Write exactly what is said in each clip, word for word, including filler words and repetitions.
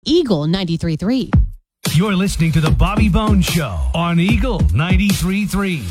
Eagle ninety-three point three. You're listening to The Bobby Bones Show on Eagle ninety-three point three.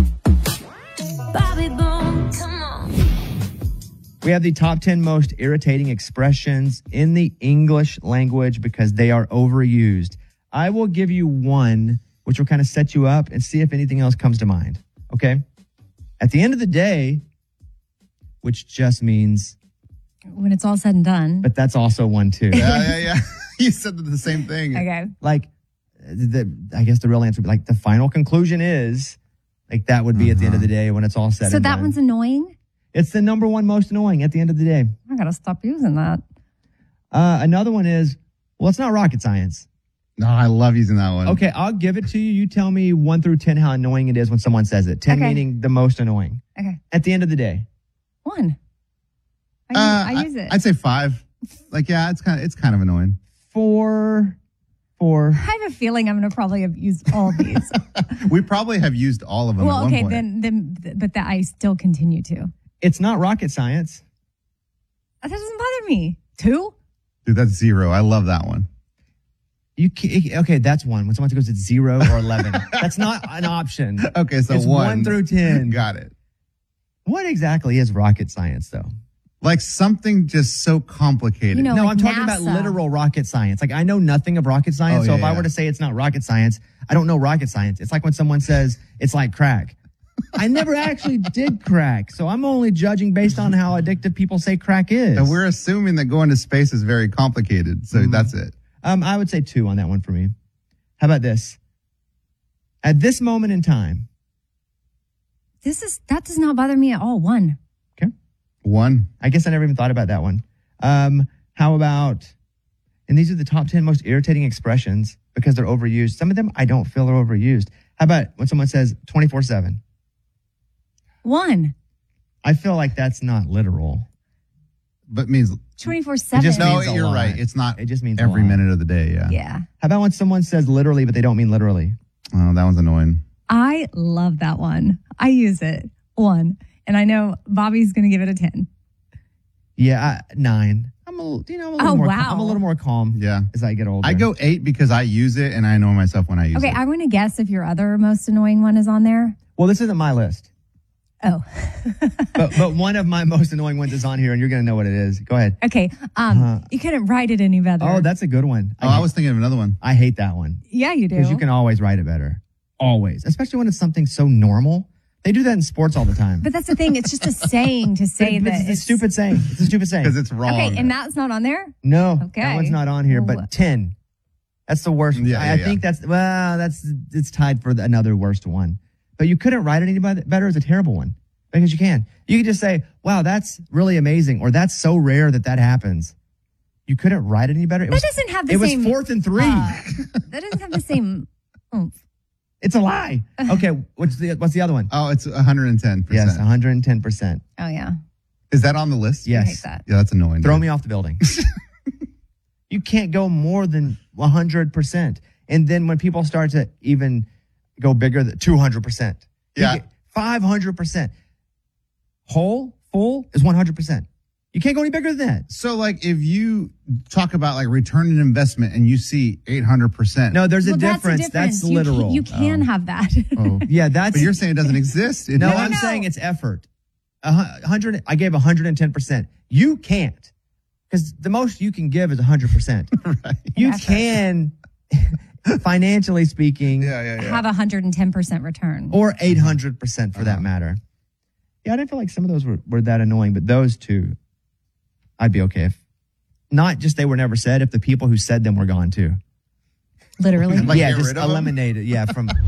Bobby Bones, come on. We have the top ten most irritating expressions in the English language because they are overused. I will give you one, which will kind of set you up and see if anything else comes to mind. Okay? At the end of the day, which just means... when it's all said and done. But that's also one, too. Yeah, yeah, yeah. You said the same thing. Okay. Like, the, I guess the real answer would be like the final conclusion is, like that would be uh-huh. at the end of the day when it's all said so and done. So that one's annoying? It's the number one most annoying at the end of the day. I got to stop using that. Uh, another one is, well, it's not rocket science. No, I love using that one. Okay, I'll give it to you. You tell me one through ten how annoying it is when someone says it. ten okay. meaning the most annoying. Okay. At the end of the day. One. I, uh, use, I use it. I'd say five. Like, yeah, it's kind of it's kind of annoying. Four. Four. I have a feeling I'm going to probably have used all of these. We probably have used all of them. Well, at okay, one point. then then but that I still continue to. It's not rocket science. That doesn't bother me. Two? Dude, that's zero. I love that one. You can, okay, that's one. When someone goes it's zero or eleven, that's not an option. Okay, so it's one. one through ten. Got it. What exactly is rocket science, though? Like something just so complicated. You know, no, like I'm talking NASA. about literal rocket science. Like I know nothing of rocket science, oh, so yeah, if yeah. I were to say it's not rocket science, I don't know rocket science. It's like when someone says it's like crack. I never actually did crack, so I'm only judging based on how addictive people say crack is. And we're assuming that going to space is very complicated, so mm-hmm. that's it. Um, I would say two on that one for me. How about this? At this moment in time. This is, that does not bother me at all. One. Okay. One. I guess I never even thought about that one. Um, how about, and these are the top ten most irritating expressions because they're overused. Some of them I don't feel are overused. How about when someone says twenty-four seven? One. I feel like that's not literal. But means twenty-four seven. Just no, means a you're lot. right. It's not it just means every minute of the day, yeah. Yeah. How about when someone says literally, but they don't mean literally? Oh, that one's annoying. I love that one. I use it. One. And I know Bobby's going to give it a ten. Yeah, I, nine. I'm a, you know, I'm a little oh, more wow. calm, I'm a little more calm yeah. as I get older. I go eight because I use it and I know myself when I use okay, it. Okay, I want to guess if your other most annoying one is on there. Well, this isn't my list. Oh. but but one of my most annoying ones is on here, and you're going to know what it is. Go ahead. Okay. Um, uh, you couldn't write it any better. Oh, that's a good one. Oh, I, I was thinking of another one. I hate that one. Yeah, you do. Because you can always write it better. Always. Especially when it's something so normal. They do that in sports all the time. But that's the thing. It's just a saying to say but, but that it's, it's a stupid saying. It's a stupid saying. Because it's wrong. Okay, and that's not on there? No. Okay. That one's not on here, but Well, ten. That's the worst. Yeah, I, yeah, I yeah. think that's, well, that's, it's tied for the, another worst one. But you couldn't write it any better as a terrible one. Because you can. You can just say, wow, that's really amazing. Or that's so rare that that happens. You couldn't write it any better. It That was, doesn't have the it same... was fourth and three. Uh, that doesn't have the same oomph. It's a lie. Okay, what's the what's the other one? Oh, it's one hundred ten percent. Yes, one hundred ten percent. Oh, yeah. Is that on the list? Yes. I hate that. Yeah, that's annoying. Throw dude. me off the building. You can't go more than one hundred percent. And then when people start to even go bigger, than two hundred percent. Yeah. five hundred percent. Whole, full is one hundred percent. You can't go any bigger than that. So, like, if you talk about, like, return on investment and you see eight hundred percent. No, there's Well, a difference. That's, That's a difference. literal. You can, you can Oh. have that. Oh. Yeah, that's... But you're saying it doesn't exist. It No, does. I'm no. saying it's effort. A hu- hundred. I gave one hundred ten percent. You can't, because the most you can give is one hundred percent. Right. You Effort. can, financially speaking, Yeah, yeah, yeah. Have a one hundred ten percent return. or eight hundred percent for that Uh-huh. matter. Yeah, I didn't feel like some of those were, were that annoying, but those two, I'd be okay if. Not just they were never said, if the people who said them were gone too. Literally. Like, yeah, get just rid of them? eliminate it. Yeah, from